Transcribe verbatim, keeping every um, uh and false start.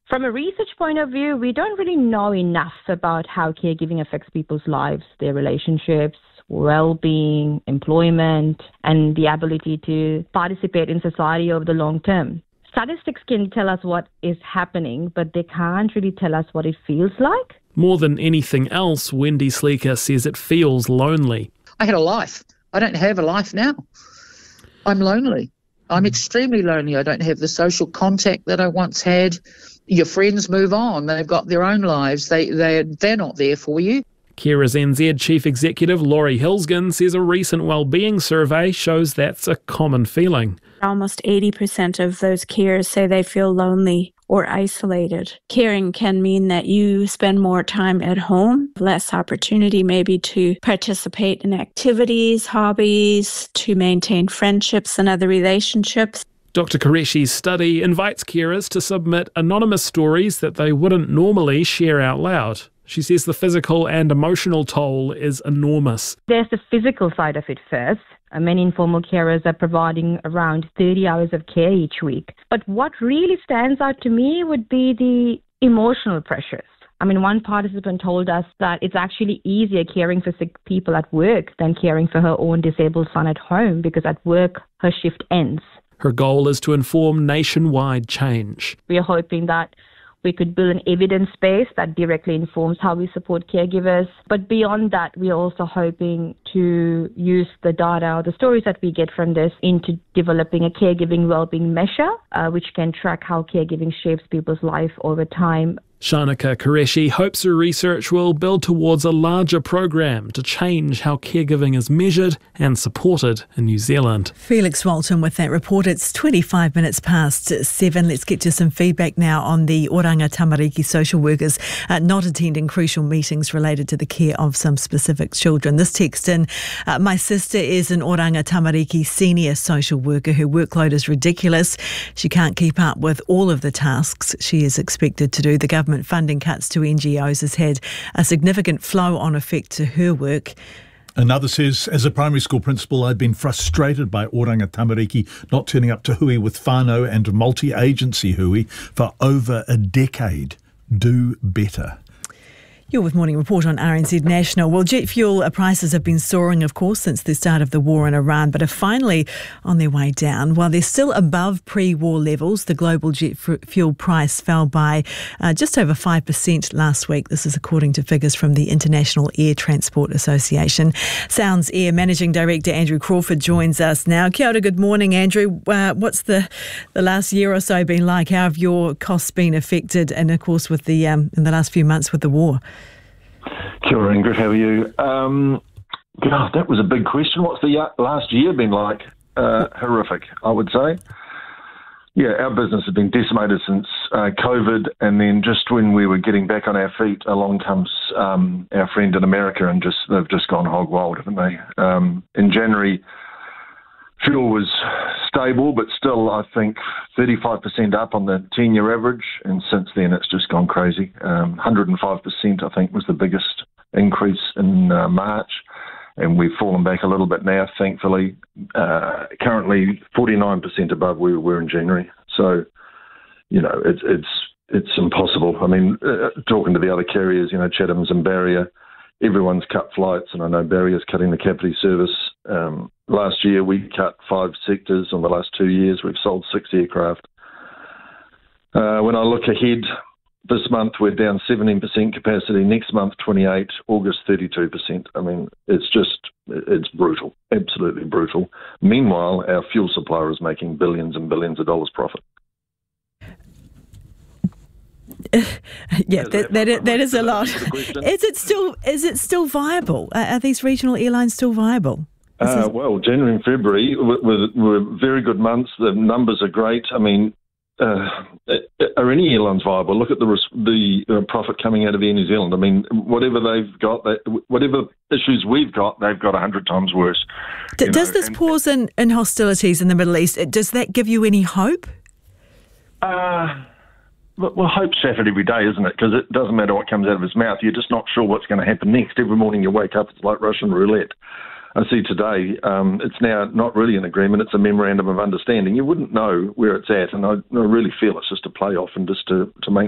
From a research point of view, we don't really know enough about how caregiving affects people's lives, their relationships, well-being, employment, and the ability to participate in society over the long term. Statistics can tell us what is happening, but they can't really tell us what it feels like. More than anything else, Wendy Sleeker says it feels lonely. I had a life. I don't have a life now. I'm lonely. I'm extremely lonely. I don't have the social contact that I once had. Your friends move on. They've got their own lives. They, they, they're not there for you. Carers N Z Chief Executive Laurie Hilsgen says a recent wellbeing survey shows that's a common feeling. Almost eighty percent of those carers say they feel lonely or isolated. Caring can mean that you spend more time at home, less opportunity maybe to participate in activities, hobbies, to maintain friendships and other relationships. Doctor Qureshi's study invites carers to submit anonymous stories that they wouldn't normally share out loud. She says the physical and emotional toll is enormous. There's the physical side of it first. Uh, Many informal carers are providing around thirty hours of care each week. But what really stands out to me would be the emotional pressures. I mean, one participant told us that it's actually easier caring for sick people at work than caring for her own disabled son at home, because at work her shift ends. Her goal is to inform nationwide change. We are hoping that we could build an evidence base that directly informs how we support caregivers. But beyond that, we are also hoping to use the data or the stories that we get from this into developing a caregiving wellbeing measure, uh, which can track how caregiving shapes people's life over time. Shanaka Qureshi hopes her research will build towards a larger program to change how caregiving is measured and supported in New Zealand. Felix Walton with that report. It's twenty-five minutes past seven. Let's get to some feedback now on the Oranga Tamariki social workers uh, not attending crucial meetings related to the care of some specific children. This text in, uh, my sister is an Oranga Tamariki senior social worker. Her workload is ridiculous. She can't keep up with all of the tasks she is expected to do. The government funding cuts to N G Os has had a significant flow-on effect to her work. Another says, as a primary school principal, I've been frustrated by Oranga Tamariki not turning up to hui with whānau and multi-agency hui for over a decade. Do better. You're with Morning Report on R N Z National. Well, jet fuel prices have been soaring, of course, since the start of the war in Iran, but are finally on their way down. While they're still above pre-war levels, the global jet fuel price fell by uh, just over five percent last week. This is according to figures from the International Air Transport Association. Sounds Air Managing Director Andrew Crawford joins us now. Kia ora, good morning, Andrew. Uh, what's the, the last year or so been like? How have your costs been affected? And, of course, with the um, in the last few months with the war? Kia ora, Ingrid, how are you? Um, God, that was a big question. What's the last year been like? Uh, horrific, I would say. Yeah, our business has been decimated since uh, COVID, and then just when we were getting back on our feet, along comes um, our friend in America, and just they've just gone hog wild, haven't they? Um, in January, fuel was stable, but still, I think, thirty-five percent up on the ten-year average, and since then it's just gone crazy. Um, one hundred five percent, I think, was the biggest increase in uh, March, and we've fallen back a little bit now, thankfully. Uh, currently, forty-nine percent above where we were in January. So, you know, it's it's it's impossible. I mean, uh, talking to the other carriers, you know, Chatham's and Barrier, everyone's cut flights, and I know Barrier's cutting the Kapiti service. Um, last year we cut five sectors. In the last two years we've sold six aircraft. Uh, when I look ahead, this month we're down seventeen percent capacity. Next month twenty-eight, August thirty-two percent. I mean, it's just, it's brutal, absolutely brutal. Meanwhile, our fuel supplier is making billions and billions of dollars profit. Uh, yeah, that that, that, that is a lot. Is it still is it still viable? Uh, are these regional airlines still viable? Uh, well, January and February were, were, were very good months. The numbers are great. I mean, uh, are any airlines viable? Look at the the uh, profit coming out of Air New Zealand. I mean, whatever they've got, they, whatever issues we've got, they've got a hundred times worse. D- does know? this and, pause in, in hostilities in the Middle East, does that give you any hope? Uh, well, hope's shattered every day, isn't it? Because it doesn't matter what comes out of his mouth. You're just not sure what's going to happen next. Every morning you wake up, it's like Russian roulette. I see today um, it's now not really an agreement, it's a memorandum of understanding. You wouldn't know where it's at, and I, I really feel it's just a play-off and just to, to make